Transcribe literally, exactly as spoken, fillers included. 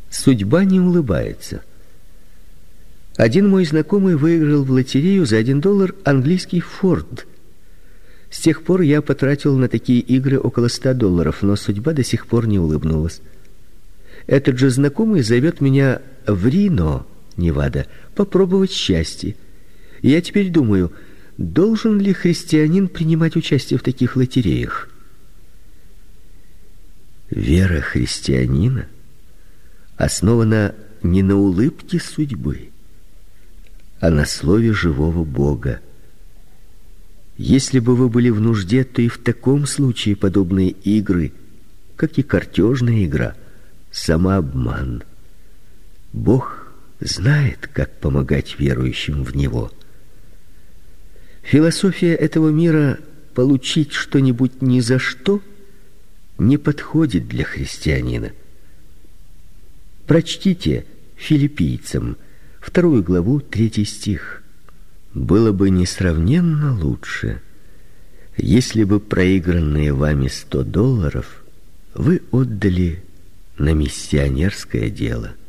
Судьба не улыбается. Один мой знакомый выиграл в лотерею за один доллар английский Форд. С тех пор я потратил на такие игры около ста долларов, но судьба до сих пор не улыбнулась. Этот же знакомый зовет меня в Рино, Невада, попробовать счастье. И я теперь думаю, должен ли христианин принимать участие в таких лотереях? Вера христианина основана не на улыбке судьбы, а на слове живого Бога. Если бы вы были в нужде, то и в таком случае подобные игры, как и картежная игра, самообман. Бог знает, как помогать верующим в Него. Философия этого мира получить что-нибудь ни за что не подходит для христианина. Прочтите Филиппийцам вторую главу, третий стих. Было бы несравненно лучше, если бы проигранные вами сто долларов вы отдали на миссионерское дело.